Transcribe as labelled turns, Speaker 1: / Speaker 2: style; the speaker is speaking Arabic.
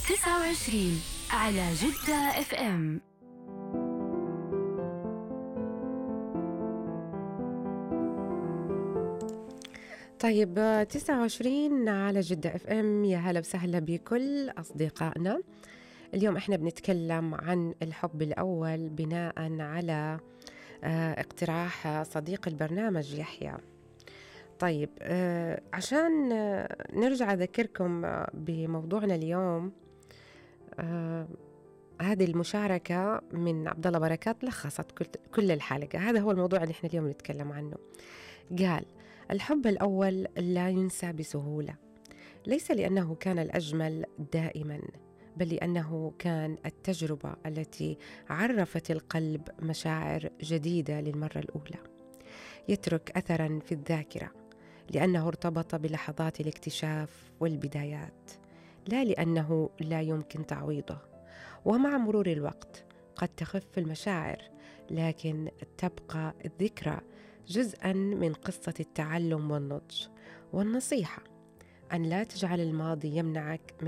Speaker 1: 29 على جدة اف ام.
Speaker 2: طيب 29 على جدة اف ام، يا هلا وسهلا بكل أصدقائنا. اليوم احنا بنتكلم عن الحب الأول بناء على اقتراح صديق البرنامج يحيى. طيب عشان نرجع أذكركم بموضوعنا اليوم. آه، هذه المشاركة من عبد الله بركات لخصت كل الحلقة. هذا هو الموضوع اللي احنا اليوم نتكلم عنه. قال: الحب الأول لا ينسى بسهولة، ليس لأنه كان الأجمل دائما، بل لأنه كان التجربة التي عرفت القلب مشاعر جديدة للمرة الأولى. يترك أثرا في الذاكرة لأنه ارتبط بلحظات الاكتشاف والبدايات، لا لأنه لا يمكن تعويضه. ومع مرور الوقت قد تخف المشاعر، لكن تبقى الذكرى جزءا من قصة التعلم والنضج. والنصيحة أن لا تجعل الماضي يمنعك من